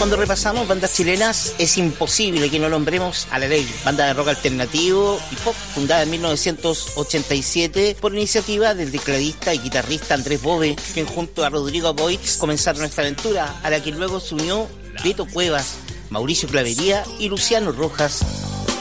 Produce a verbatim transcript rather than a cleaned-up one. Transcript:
cuando repasamos bandas chilenas es imposible que no nombremos a La Ley, banda de rock alternativo y pop fundada en mil novecientos ochenta y siete por iniciativa del tecladista y guitarrista Andrés Bove, quien junto a Rodrigo Boix comenzaron esta aventura, a la que luego se unió Beto Cuevas, Mauricio Clavería y Luciano Rojas.